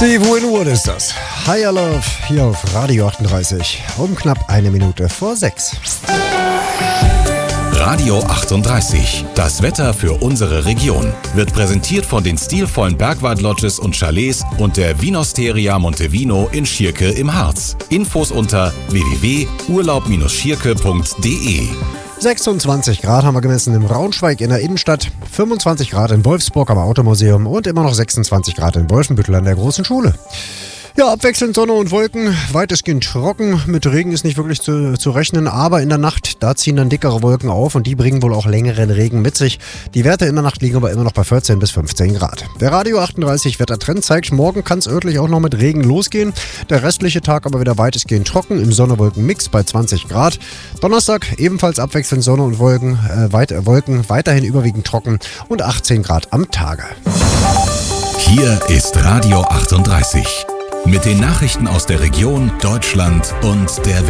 Steve Winwood ist das. Higher Love hier auf Radio 38 um knapp 1 Minute vor 6. Radio 38, das Wetter für unsere Region, wird präsentiert von den stilvollen Bergwald-Lodges und Chalets und der Vinosteria Montevino in Schierke im Harz. Infos unter www.urlaub-schierke.de. 26 Grad haben wir gemessen im Braunschweig in der Innenstadt, 25 Grad in Wolfsburg am Automuseum und immer noch 26 Grad in Wolfenbüttel an der Großen Schule. Ja, abwechselnd Sonne und Wolken, weitestgehend trocken, mit Regen ist nicht wirklich zu rechnen, aber in der Nacht, da ziehen dann dickere Wolken auf und die bringen wohl auch längeren Regen mit sich. Die Werte in der Nacht liegen aber immer noch bei 14 bis 15 Grad. Der Radio 38 Wettertrend zeigt, morgen kann es örtlich auch noch mit Regen losgehen. Der restliche Tag aber wieder weitestgehend trocken, im Sonne-Wolken-Mix bei 20 Grad. Donnerstag ebenfalls abwechselnd Sonne und Wolken, Wolken weiterhin überwiegend trocken und 18 Grad am Tage. Hier ist Radio 38. Mit den Nachrichten aus der Region, Deutschland und der Welt.